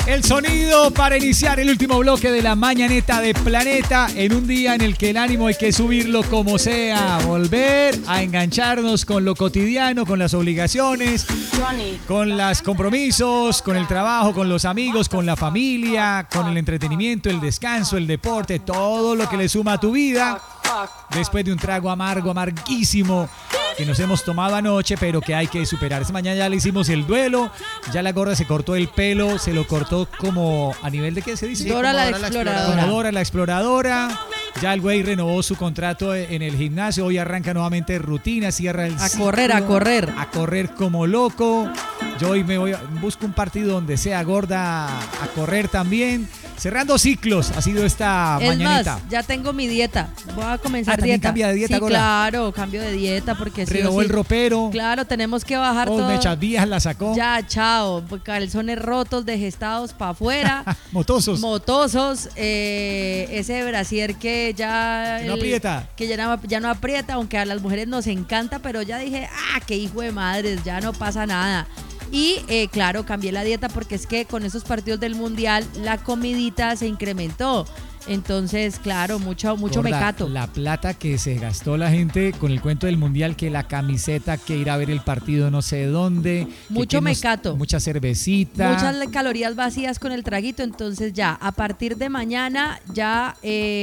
El sonido para iniciar el último bloque de la mañaneta de Planeta en un día en el que el ánimo hay que subirlo como sea, volver a engancharnos con lo cotidiano, con las obligaciones, con los compromisos, con el trabajo, con los amigos, con la familia, con el entretenimiento, el descanso, el deporte, todo lo que le suma a tu vida. Después de un trago amargo, amarguísimo que nos hemos tomado anoche, pero que hay que superar. Esta mañana ya le hicimos el duelo, ya la gorda se cortó el pelo, se lo cortó como a nivel de ¿qué se dice? Dora la exploradora. Como Dora la exploradora. Ya el güey renovó su contrato en el gimnasio, hoy arranca nuevamente rutina, cierra el ciclo, a correr como loco. Yo hoy busco un partido donde sea gorda a correr también. Cerrando ciclos ha sido esta mañanita. Más, ya tengo mi dieta. Voy a comenzar dieta. ¿Cambia de dieta, sí, gorda? Claro, cambio de dieta porque renovó el ropero. Claro, tenemos que bajar todo. Mechas viejas la sacó. Ya, chao. Calzones rotos, degestados para afuera. Motosos. Ese brasier que ya... no aprieta. Que ya no aprieta, aunque a las mujeres nos encanta, pero ya dije, qué hijo de madres, ya no pasa nada. Y claro, cambié la dieta porque es que con esos partidos del Mundial la comidita se incrementó. Entonces, claro, mucho mecato. La plata que se gastó la gente con el cuento del Mundial, que la camiseta, que ir a ver el partido no sé dónde. Mucho mecato. Mucha cervecita. Muchas calorías vacías con el traguito. Entonces ya, a partir de mañana, ya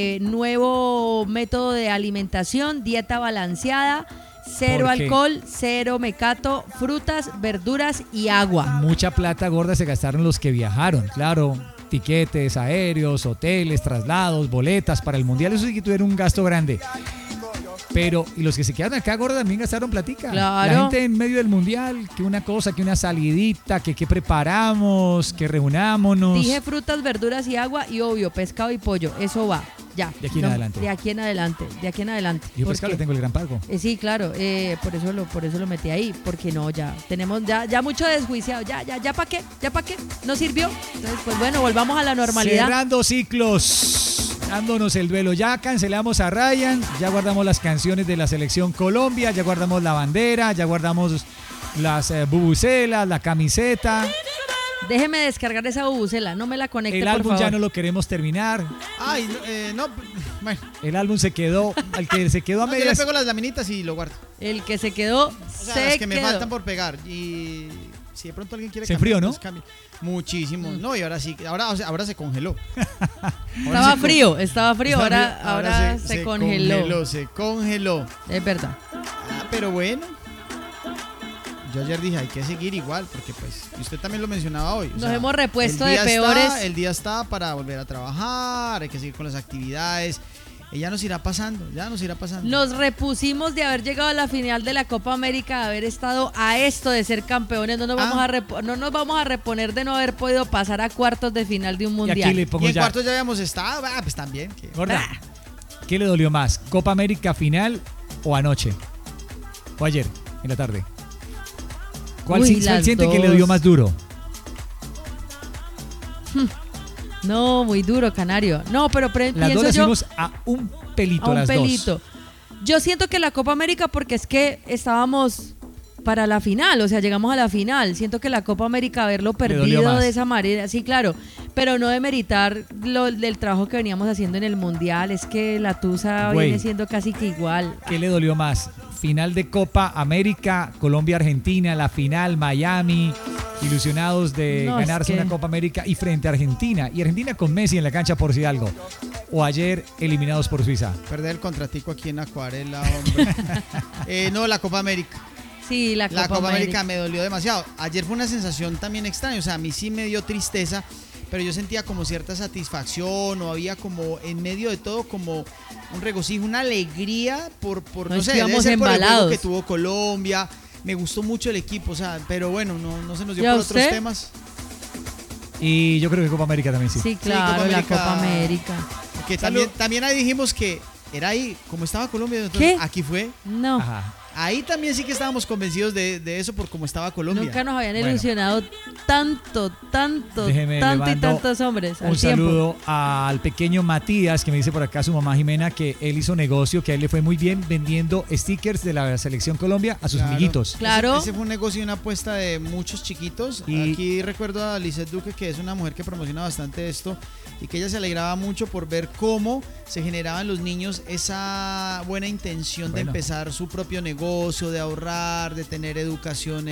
nuevo método de alimentación, dieta balanceada. Cero alcohol, cero mecato, frutas, verduras y agua. Mucha plata gorda se gastaron los que viajaron, claro. Tiquetes aéreos, hoteles, traslados, boletas para el Mundial. Eso sí que tuvieron un gasto grande. Pero, y los que se quedan acá, gorda, también gastaron platica. Claro. La gente en medio del Mundial, que una cosa, que una salidita, que preparamos, que reunámonos. Dije frutas, verduras y agua y obvio, pescado y pollo. Eso va. Ya. De aquí en adelante. De aquí en adelante. Yo pescado le tengo el gran pago. Sí, claro. Por eso lo metí ahí. Porque no, ya tenemos ya mucho desjuiciado. Ya ¿para qué? ¿No sirvió? Entonces, pues bueno, volvamos a la normalidad. Cerrando ciclos, dándonos el duelo. Ya cancelamos a Ryan, ya guardamos las canciones de la selección Colombia, ya guardamos la bandera, ya guardamos las bubucelas, la camiseta. Déjeme descargar esa bubucela, no me la conecte, el álbum por favor. ya no lo queremos terminar. Ay, no, bueno. El álbum se quedó, al que se quedó a medias. Yo le pego las laminitas y lo guardo. El que se quedó, las que me faltan por pegar. Y si de pronto alguien quiere se enfrió, ¿no? Cambie. Muchísimo. No, y ahora sí, ahora se congeló. Estaba frío, ahora se congeló. Se congeló. Es verdad. Pero bueno. Yo ayer dije, hay que seguir igual, porque pues usted también lo mencionaba hoy. Nos hemos repuesto de peores. El día está para volver a trabajar, hay que seguir con las actividades. Ya nos irá pasando. Nos repusimos de haber llegado a la final de la Copa América, de haber estado a esto de ser campeones. No nos vamos a reponer de no haber podido pasar a cuartos de final de un mundial. Y aquí le pongo y en cuartos ya habíamos estado. Pues también. Gorda, ¿qué le dolió más? ¿Copa América final o anoche? O ayer, en la tarde. ¿Cuál siente que le dio más duro? No, muy duro, Canario. No, pero las dos las fuimos a un pelito. Dos. Yo siento que la Copa América, porque es que estábamos para la final, o sea, llegamos a la final. Siento que la Copa América, haberlo perdido de esa manera, sí, claro, pero no demeritar del trabajo que veníamos haciendo en el Mundial. Es que la tusa viene siendo casi que igual. ¿Qué le dolió más? Final de Copa América, Colombia-Argentina, la final, Miami, ilusionados de ganarse una Copa América y frente a Argentina. Y Argentina con Messi en la cancha por si algo. O ayer eliminados por Suiza. Perder el contratico aquí en Acuarela, hombre. No, la Copa América. Sí, la Copa América me dolió demasiado. Ayer fue una sensación también extraña, o sea, a mí sí me dio tristeza, pero yo sentía como cierta satisfacción, o había como en medio de todo como un regocijo, una alegría por no sé, debe ser por el juego que tuvo Colombia. Me gustó mucho el equipo, o sea, pero bueno, no se nos dio por otros temas. Y yo creo que Copa América también sí. Sí, claro, la Copa América. Que también ahí dijimos que era ahí, como estaba Colombia, entonces aquí fue. No. Ajá. Ahí también sí que estábamos convencidos de eso por cómo estaba Colombia. Nunca nos habían ilusionado tanto Déjeme, y tantos hombres al un tiempo. saludo al pequeño Matías, que me dice por acá su mamá Jimena que él hizo negocio, que a él le fue muy bien vendiendo stickers de la Selección Colombia a sus amiguitos. Claro. Ese fue un negocio y una apuesta de muchos chiquitos. Y aquí recuerdo a Lisette Duque, que es una mujer que promociona bastante esto y que ella se alegraba mucho por ver cómo se generaba en los niños esa buena intención de empezar su propio negocio, de ahorrar, de tener educación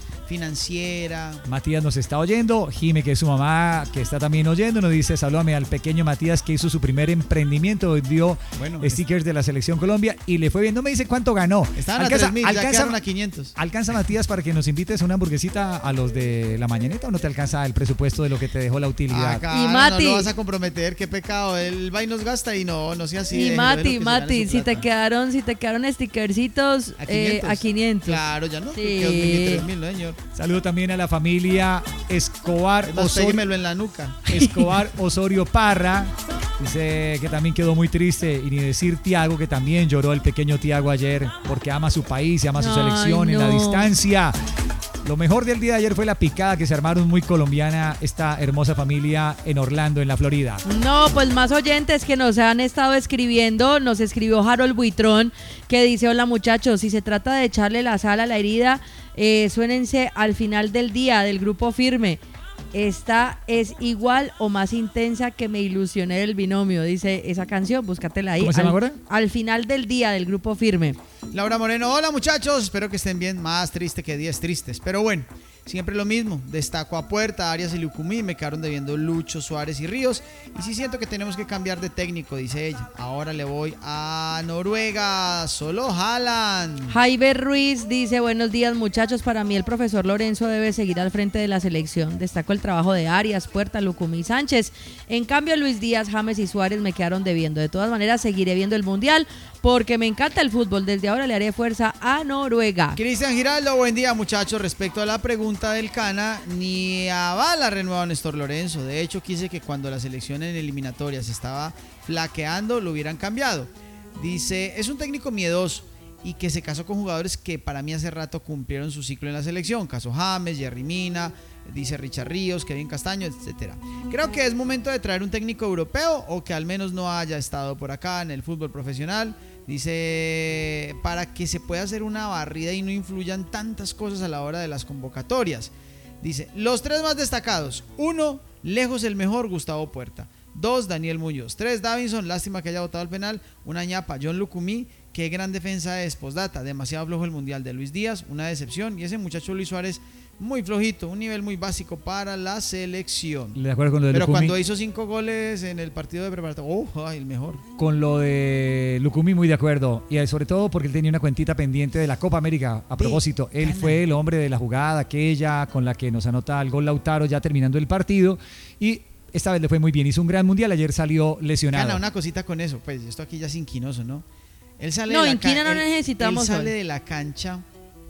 financiera. Matías nos está oyendo, Jime, que es su mamá, que está también oyendo, nos dice: salúdame al pequeño Matías, que hizo su primer emprendimiento, vendió stickers de la Selección Colombia y le fue bien. No me dice cuánto ganó. Estaban a 3.000, ya quedaron a 500. ¿Alcanza, Matías, para que nos invites una hamburguesita a los de la mañaneta, o no te alcanza el presupuesto de lo que te dejó la utilidad? Acá, y Mati, no lo vas a comprometer, qué pecado, él va y nos gasta y no sea así. Y Mati, si te quedaron stickercitos a 500. Claro, ya no, sí. Que 3.000, no señor. Saludo también a la familia Escobar Osorio, en la nuca. Escobar Osorio Parra. Dice que también quedó muy triste, y ni decir Tiago, que también lloró el pequeño Tiago ayer porque ama su país y ama su selección en la distancia. Lo mejor del día de ayer fue la picada que se armaron muy colombiana esta hermosa familia en Orlando, en la Florida. No, pues más oyentes que nos han estado escribiendo. Nos escribió Harold Buitrón, que dice: hola muchachos, si se trata de echarle la sal a la herida, suénense Al final del día, del Grupo Firme. Esta es igual o más intensa que Me ilusioné del binomio, dice esa canción, búscatela ahí. ¿Cómo se llama ahora? Al final del día, del Grupo Firme. Laura Moreno, hola muchachos, espero que estén bien, más triste que días tristes, pero bueno, siempre lo mismo, destaco a Puerta, Arias y Lucumí, me quedaron debiendo Lucho, Suárez y Ríos, y sí siento que tenemos que cambiar de técnico, dice ella. Ahora le voy a Noruega, solo Haaland. Jaime Ruiz dice: buenos días muchachos, para mí el profesor Lorenzo debe seguir al frente de la selección, destaco el trabajo de Arias, Puerta, Lucumí y Sánchez. En cambio Luis Díaz, James y Suárez me quedaron debiendo. De todas maneras seguiré viendo el Mundial porque me encanta el fútbol. Desde ahora le haré fuerza a Noruega. Cristian Giraldo, buen día muchachos. Respecto a la pregunta del Cana, ni a bala renueva a Néstor Lorenzo. De hecho quise que cuando la selección en eliminatorias estaba flaqueando lo hubieran cambiado. Dice: es un técnico miedoso y que se casó con jugadores que para mí hace rato cumplieron su ciclo en la selección. Caso James, Jerry Mina, dice Richard Ríos, Kevin Castaño, etcétera. Creo que es momento de traer un técnico europeo o que al menos no haya estado por acá en el fútbol profesional. Dice, para que se pueda hacer una barrida y no influyan tantas cosas a la hora de las convocatorias. Dice: los tres más destacados: 1, lejos el mejor, Gustavo Puerta. 2, Daniel Muñoz. 3, Davinson, lástima que haya votado el penal. Una ñapa, John Lucumí. Qué gran defensa es. Postdata, demasiado flojo el mundial de Luis Díaz, una decepción. Y ese muchacho Luis Suárez, muy flojito, un nivel muy básico para la selección. De acuerdo con lo de Pero Lucumí, cuando hizo 5 goles en el partido de preparación, el mejor. con lo de Lucumí muy de acuerdo, y sobre todo porque él tenía una cuentita pendiente de la Copa América. A propósito, él fue el hombre de la jugada aquella con la que nos anota el gol Lautaro ya terminando el partido, y esta vez le fue muy bien, hizo un gran mundial. Ayer salió lesionado. Gana una cosita con eso, pues esto aquí ya es inquinoso, ¿no? Él sale No, de la inquina no necesitamos. Él sale de la cancha.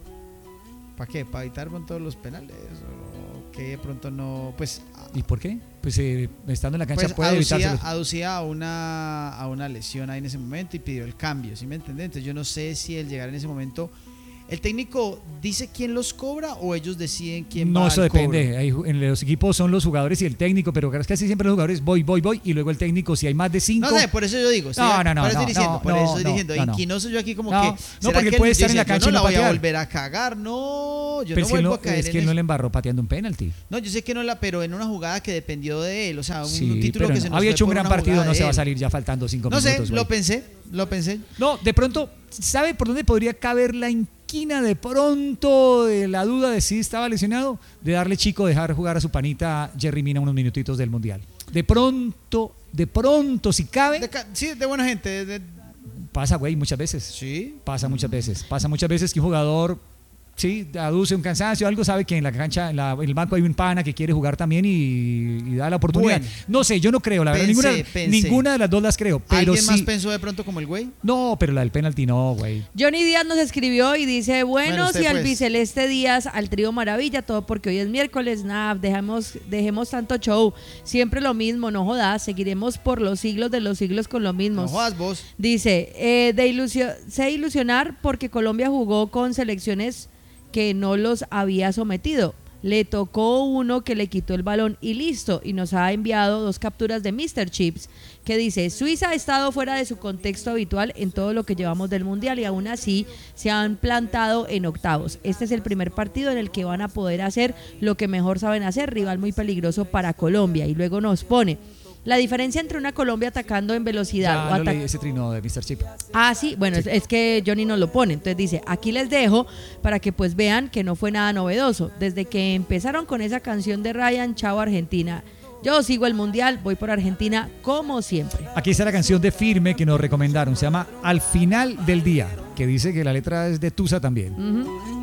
¿Para qué? ¿Para evitar con todos los penales? ¿O que de pronto no? Pues. ¿Y por qué? Pues estando en la cancha pues puede evitarse. Aducía a una lesión ahí en ese momento y pidió el cambio, ¿sí me entiendes? Entonces yo no sé si el llegar en ese momento, ¿el técnico dice quién los cobra o ellos deciden quién va al eso depende. cobro? En los equipos son los jugadores y el técnico, pero casi siempre los jugadores voy, y luego el técnico, si hay más de 5. No sé, por eso yo digo. Por eso estoy diciendo. Inquinoso yo aquí como que. No, porque puede estar en la cancha yo no la voy patear. a volver a cagar. No, yo pero no vuelvo a caer. Es que él no le embarró pateando un penalti. No, yo sé que no pero en una jugada que dependió de él. O sea, un Sí, título pero que se nos había fue hecho un por gran una partido, jugada no se de va a él. salir ya faltando 5 No minutos. sé, lo pensé. No, de pronto, ¿sabe por dónde podría caber la inquina de pronto de la duda de si estaba lesionado? De darle chico, dejar jugar a su panita Jerry Mina unos minutitos del Mundial. De pronto, si cabe. Sí, de buena gente. Pasa, güey, muchas veces. Sí. Pasa muchas veces que un jugador Sí, aduce un cansancio, algo, sabe que en la cancha, en el banco hay un pana que quiere jugar también y da la oportunidad. Bueno, no sé, yo no creo, la verdad, ninguna de las dos las creo. Pero ¿Alguien más pensó de pronto como el güey? No, pero la del penalti no, güey. Johnny Díaz nos escribió y dice, buenos y albiceleste días al trío Maravilla, todo porque hoy es miércoles, nada, dejemos tanto show, siempre lo mismo, no jodas, seguiremos por los siglos de los siglos con lo mismo. No jodas vos. Dice, sé ilusionar porque Colombia jugó con selecciones que no los había sometido. Le tocó uno que le quitó el balón y listo. Y nos ha enviado 2 capturas de Mr. Chips que dice, Suiza ha estado fuera de su contexto habitual en todo lo que llevamos del Mundial y aún así se han plantado en octavos. Este es el primer partido en el que van a poder hacer lo que mejor saben hacer, rival muy peligroso para Colombia. Y luego nos pone, la diferencia entre una Colombia atacando en velocidad o leí ese trino de Mr. Chip. Ah, sí, bueno, sí. Es que Johnny nos lo pone. Entonces dice, aquí les dejo para que pues vean que no fue nada novedoso. Desde que empezaron con esa canción de Ryan, chao Argentina. Yo sigo el Mundial, voy por Argentina como siempre. Aquí está la canción de Firme que nos recomendaron. Se llama Al final del día, que dice que la letra es de Tusa también.